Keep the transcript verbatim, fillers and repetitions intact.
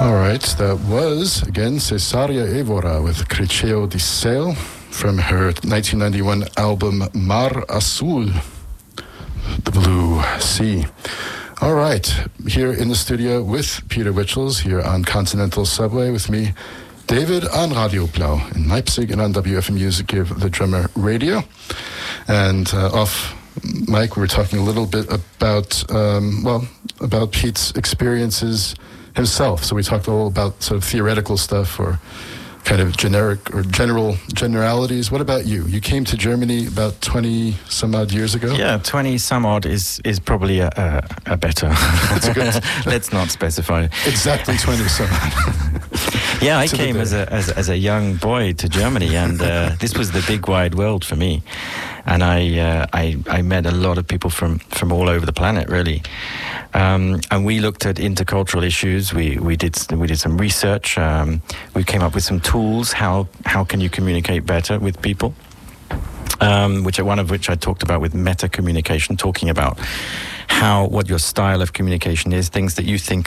All right, that was, again, Cesaria Evora with Criceo di Sale from her nineteen ninety-one album Mar Azul, the Blue Sea. All right, here in the studio with Peter Wichels, here on Continental Subway with me, David on Radio Blau in Leipzig and on W F M Music Give the Drummer Radio. And uh, off mic, we were talking a little bit about, um, well, about Pete's experiences himself. So we talked all about sort of theoretical stuff or kind of generic or general generalities. What about you? You came to Germany about twenty some odd years ago? Yeah, twenty some odd is, is probably a, a, a better. That's good. Let's not specify. Exactly twenty some odd. Yeah, I came as a, as, as a young boy to Germany, and uh, this was the big wide world for me. And I, uh, I I met a lot of people from, from all over the planet, really. Um, and we looked at intercultural issues. We we did we did some research. Um, we came up with some tools. How how can you communicate better with people? Um, which one of which I talked about with meta communication, talking about how what your style of communication is, things that you think